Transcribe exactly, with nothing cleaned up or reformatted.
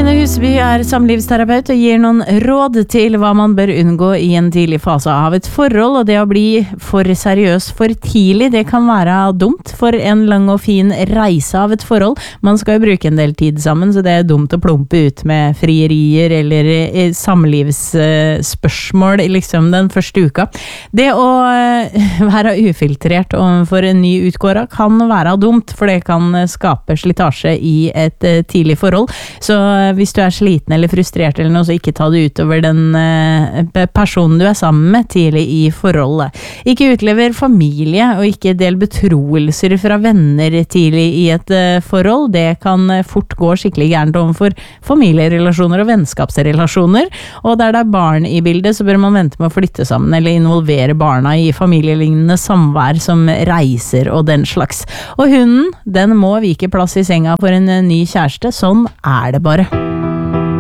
Line Huseby er samlivsterapeut og gir noen råd til hva man bør unngå i en tidlig fase av et forhold, og det å bli for seriøs for tidlig, det kan være dumt for en lang og fin reise av et forhold. Man skal jo bruke en del tid sammen, så det er dumt å plumpe ut med frierier eller samlivsspørsmål liksom den første uka. Det å være ufiltrert overfor en ny utkåret kan være dumt, for det kan skape slitasje i et tidlig forhold. Så hvis du er sliten eller frustrert eller noe, så ikke ta det utover den personen du er sammen med tidlig i forholdet. Ikke utlever familie, og ikke del betroelser fra venner tidlig i et forhold. Det kan fort gå skikkelig gærent overfor familierelasjoner og vennskapsrelasjoner. Og der det er barn i bildet, så bør man vente med å flytte sammen eller involvere barna i familielignende samvær som reiser og den slags. Og hunden, den må vike plass i senga for en ny kjæreste. Sånn er det bare.